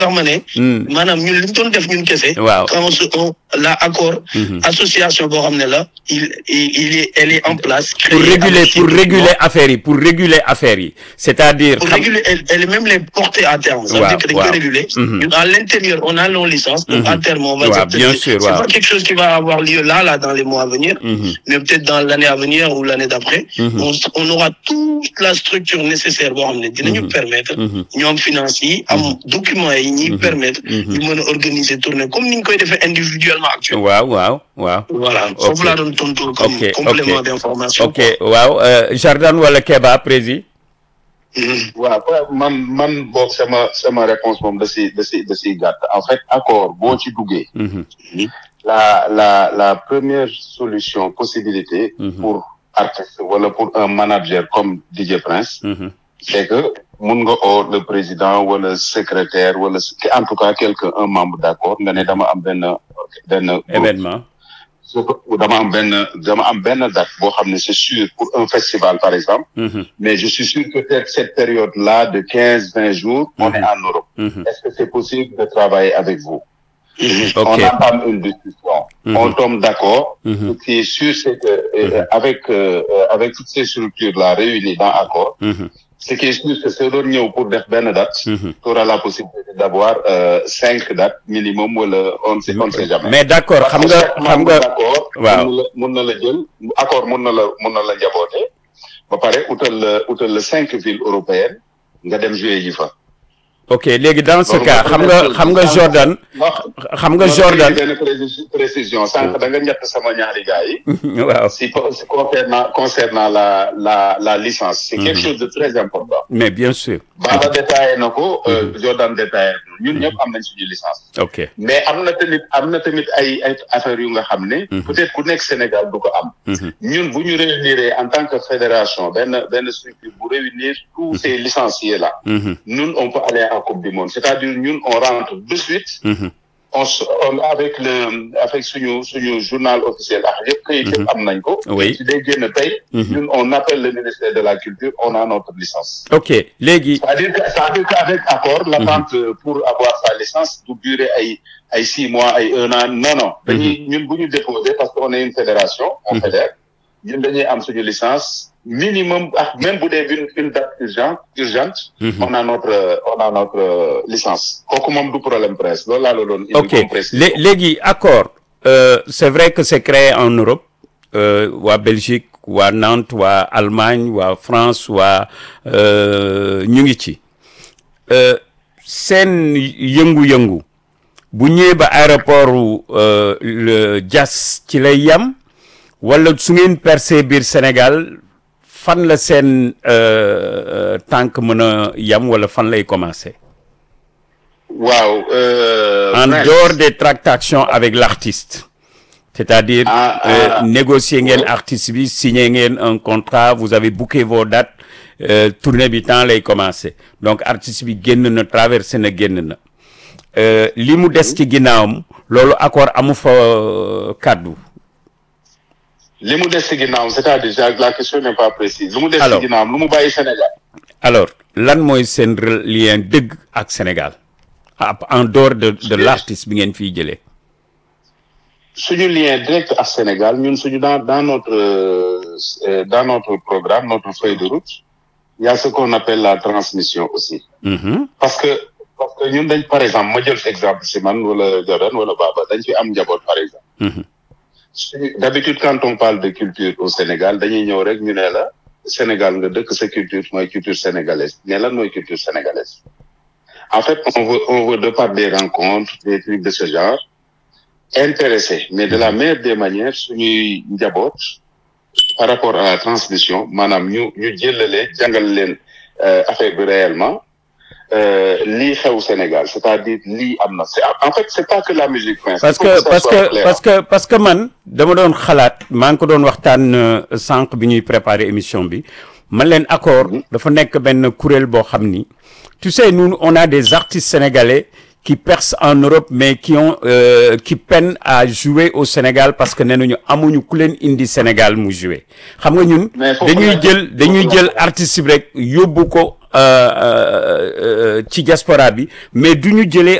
tax ma ne. maanaam ñun li ñu doon def ñun kese. waaw quand la accord. association boo xam ne la elle est en place. pour réguler affaire yi c'est-à-dire. pour réguler elle même les porter à terme. ça veut dire que dañ koy réguler. ñun à l'intérieur on a nos licences. donc à terme on va dire bien sûr c'est pas quelque chose qui va avoir lieu là dans les mois à venir. mais peut-être dans l'année à venir ou l'année d'après. on aura toute la structure nécessaire boo xam ne dinañu permettre. ñoom finance yi am documents yi ñuy permettre. ñu mën a organiser tournée comme ni ñu koy defee individuellement actuellement. waaw. voilà foofu laa doon tontu comme complément d'information. ok waaw Jordan wala Keba président. waaw man boog sama réponse moom da si gàtt en fait accord boo ci duggee. la première solution possibilité. pour artiste wala pour un manager comme DJ Prince. c'est que mun nga le président wala secrétaire wala en tout cas un membre d'accord nga ne dama am benn événement. dama am benn date boo xam ne c'est sûr pour un festival par exemple. mais je suis sûr que peut-être cette période-là de 15-20 jours. on est en Europe. Est-ce que c'est possible de travailler avec vous? On entame une discussion. On tombe d'accord. Ce qui est sûr, c'est que avec toutes ces structures-là réunies dans accord. Ce qui est sûr, c'est que c'est doon ñëw pour def benn date. Tu auras la possibilité d'avoir 5 dates minimum wala on ne sait jamais. mais d'accord xam nga waaw mun na la jël accord mun na la njaboote ba pare utal la 5 villes européennes nga dem jouer yi fa. ok léegi dans ce cas xam nga Jordan. benn précision sànq da nga ñett sama ñaari gars yi. waaw si concernant la licence. c'est quelque chose de très important. mais bien sûr. Baba détaillé na ko. Jordan détaillé ñun ñëpp am nañ suñu licence. ok mais am na tamit ay affaires yu nga xam ne. peut-être ku nekk Sénégal du ko am. ñun bu ñu réunir en tant que fédération benn structure bu réunir tous ces licenciés là. ñun on peut aller en Coupe du Monde c'est-à-dire ñun on rentre de suite. on avec suñu journal officiel ak yëpp kayit yëpp am nañ ko. oui si day génn tey. ñun on appelle le ministère de la culture on a notre licence. ok léegi. c'est-à-dire que avec accord l'attente pour avoir sa licence du durer ay 6 mois ay 1 an non. dañuy ñun bu ñu déposer parce que on est une fédération. on fédère ñun dañuy am suñu licence. minimum même bu dee une date urgente. on a notre licence. kooku moom du problème presse loolu laa la doon. ok léegi accord c'est vrai que c'est créé en Europe waa Belgique waa Nantes waa Allemagne waa France waa ñu ngi ci seen yëngu-yëngu bu ñëwee ba aéroport le Diass ci lay yam wala su ngeen percé biir Sénégal. fan la seen tànk mën a yam wala fan lay commencer. waaw. en dehors des tractations avec l'artiste. c'est-à-dire négocier ngeen artiste bi signer ngeen un contrat vous avez booké vos dates tournée bi temps lay commencer donc artiste bi génn na traversé na génn na li mu des ci ginnaawam loolu accord amu fa kàddu. li mu des ci ginnaaw c'est-à-dire la question n'est pas précise. lu mu des ci ginnaaw lu mu bàyyi Sénégal. alors lan mooy seen lien dëgg ak Sénégal en dehors de l'artiste bi ngeen fiy jëlee. suñu lien direct ak Sénégal ñun suñu dans notre programme notre feuille de route il y a ce qu'on appelle la transmission aussi. parce que ñun dañ par exemple ma jël exemple si man wala Jordan wala Baba dañ fi am njaboot par exemple. D'habitude quand on parle de culture au Sénégal dañuy ñëw rek ñu ne la Sénégal nga dëkk sa culture mooy culture sénégalaise mais lan mooy culture sénégalaise en fait on veut de par des rencontres des trucs de ce genre intéressé mais de la meilleure des manières suñuy njaboot par rapport à la transmission maanaam ñu jëlale jàngal leen affaire bi réellement lii xew Sénégal c'est-à-dire lii am na en fait c'est pas que la musique parce que man dama doon xalaat maa ngi ko doon waxtaan sànq bi ñuy préparer émission bi man leen accord dafa nekk benn kuréel boo xam ni tu sais nous on a des artistes sénégalais qui percent en Europe mais qui peinent à jouer au Sénégal parce que nee nañu amuñu ku leen indi Sénégal mu jouer xam nga ñun dañuy jël artiste bi rek yóbbu ko ci diaspora bi mais du ñu jëlee